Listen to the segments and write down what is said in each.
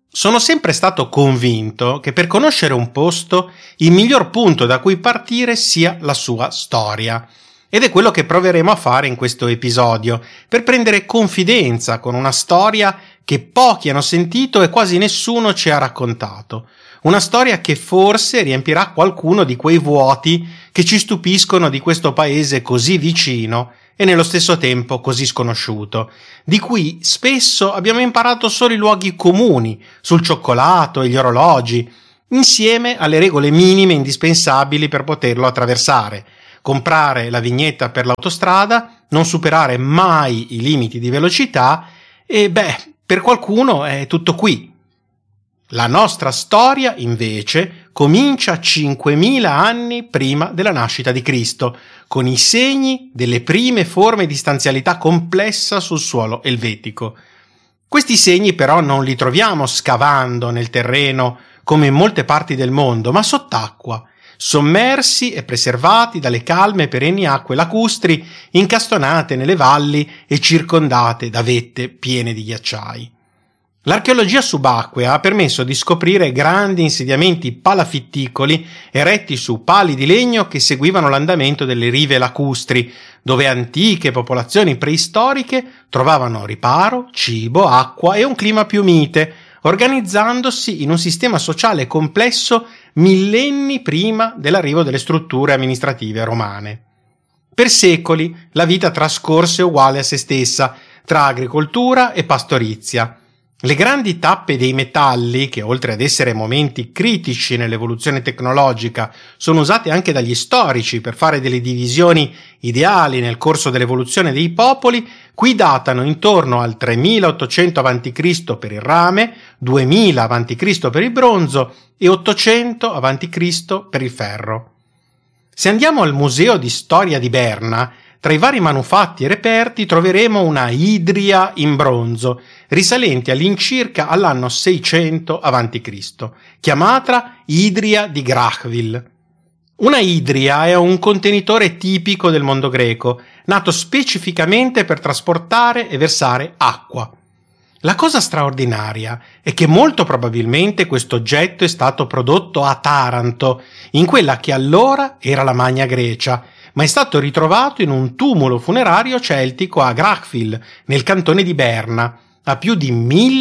Sono sempre stato convinto che per conoscere un posto il miglior punto da cui partire sia la sua storia. Ed è quello che proveremo a fare in questo episodio, per prendere confidenza con una storia che pochi hanno sentito e quasi nessuno ci ha raccontato. Una storia che forse riempirà qualcuno di quei vuoti che ci stupiscono di questo paese così vicino e nello stesso tempo così sconosciuto, di cui spesso abbiamo imparato solo i luoghi comuni, sul cioccolato e gli orologi, insieme alle regole minime indispensabili per poterlo attraversare: comprare la vignetta per l'autostrada, non superare mai i limiti di velocità e, per qualcuno è tutto qui. La nostra storia, invece, comincia 5.000 anni prima della nascita di Cristo, con i segni delle prime forme di stanzialità complessa sul suolo elvetico. Questi segni però non li troviamo scavando nel terreno come in molte parti del mondo, ma sott'acqua, sommersi e preservati dalle calme e perenni acque lacustri incastonate nelle valli e circondate da vette piene di ghiacciai. L'archeologia subacquea ha permesso di scoprire grandi insediamenti palafitticoli eretti su pali di legno che seguivano l'andamento delle rive lacustri, dove antiche popolazioni preistoriche trovavano riparo, cibo, acqua e un clima più mite, organizzandosi in un sistema sociale complesso millenni prima dell'arrivo delle strutture amministrative romane. Per secoli la vita trascorse uguale a se stessa, tra agricoltura e pastorizia. Le grandi tappe dei metalli, che oltre ad essere momenti critici nell'evoluzione tecnologica, sono usate anche dagli storici per fare delle divisioni ideali nel corso dell'evoluzione dei popoli, qui datano intorno al 3800 a.C. per il rame, 2000 a.C. per il bronzo e 800 a.C. per il ferro. Se andiamo al Museo di Storia di Berna, tra i vari manufatti e reperti troveremo una idria in bronzo, risalente all'incirca all'anno 600 a.C., chiamata Idria di Grachwil. Una idria è un contenitore tipico del mondo greco, nato specificamente per trasportare e versare acqua. La cosa straordinaria è che molto probabilmente questo oggetto è stato prodotto a Taranto, in quella che allora era la Magna Grecia, ma è stato ritrovato in un tumulo funerario celtico a Grachwil, nel cantone di Berna, a più di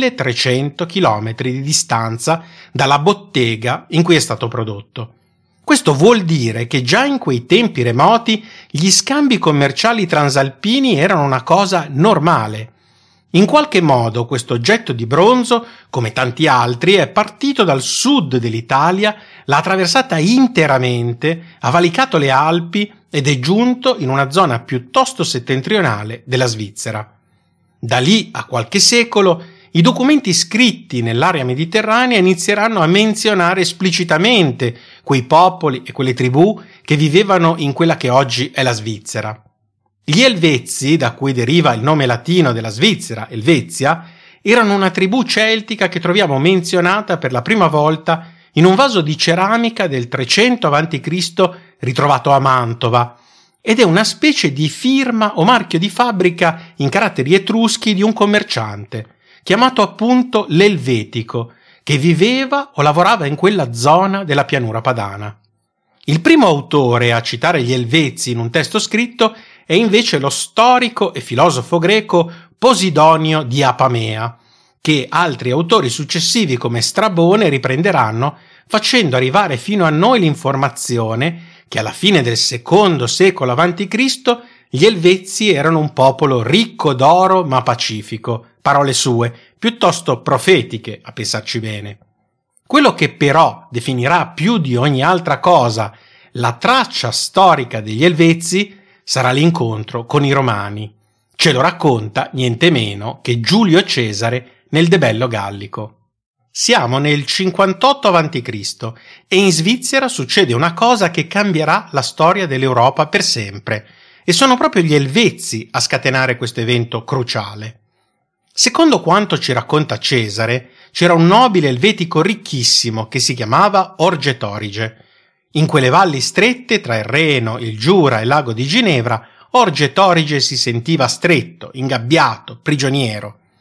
1300 chilometri di distanza dalla bottega in cui è stato prodotto. Questo vuol dire che già in quei tempi remoti gli scambi commerciali transalpini erano una cosa normale. In qualche modo questo oggetto di bronzo, come tanti altri, è partito dal sud dell'Italia, l'ha attraversata interamente, ha valicato le Alpi ed è giunto in una zona piuttosto settentrionale della Svizzera. Da lì a qualche secolo i documenti scritti nell'area mediterranea inizieranno a menzionare esplicitamente quei popoli e quelle tribù che vivevano in quella che oggi è la Svizzera. Gli Elvezi, da cui deriva il nome latino della Svizzera, Helvetia, erano una tribù celtica che troviamo menzionata per la prima volta in un vaso di ceramica del 300 a.C. ritrovato a Mantova, ed è una specie di firma o marchio di fabbrica in caratteri etruschi di un commerciante, chiamato appunto l'Elvetico, che viveva o lavorava in quella zona della pianura padana. Il primo autore a citare gli Elvezi in un testo scritto è invece lo storico e filosofo greco Posidonio di Apamea, che altri autori successivi come Strabone riprenderanno, facendo arrivare fino a noi l'informazione che alla fine del secondo secolo a.C. gli Elvezi erano un popolo ricco d'oro ma pacifico, parole sue, piuttosto profetiche a pensarci bene. Quello che però definirà più di ogni altra cosa la traccia storica degli Elvezi sarà l'incontro con i Romani. Ce lo racconta niente meno che Giulio Cesare nel De Bello Gallico. Siamo nel 58 a.C. e in Svizzera succede una cosa che cambierà la storia dell'Europa per sempre, e sono proprio gli Elvezi a scatenare questo evento cruciale. Secondo quanto ci racconta Cesare, c'era un nobile elvetico ricchissimo che si chiamava Orgetorige. In quelle valli strette tra il Reno, il Giura e il lago di Ginevra, Orgetorige si sentiva stretto, ingabbiato, prigioniero.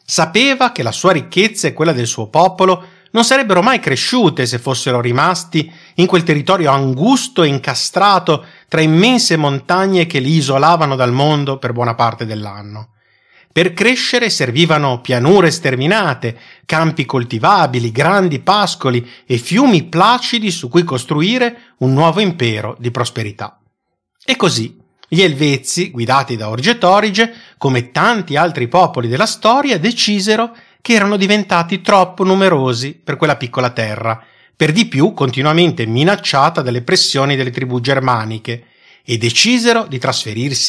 Sapeva che la sua ricchezza e quella del suo popolo non sarebbero mai cresciute se fossero rimasti in quel territorio angusto e incastrato tra immense montagne che li isolavano dal mondo per buona parte dell'anno. Per crescere servivano pianure sterminate, campi coltivabili, grandi pascoli e fiumi placidi su cui costruire un nuovo impero di prosperità. E così gli Elvezi, guidati da Orgetorige, come tanti altri popoli della storia, decisero che erano diventati troppo numerosi per quella piccola terra, per di più continuamente minacciata dalle pressioni delle tribù germaniche, e decisero di trasferirsi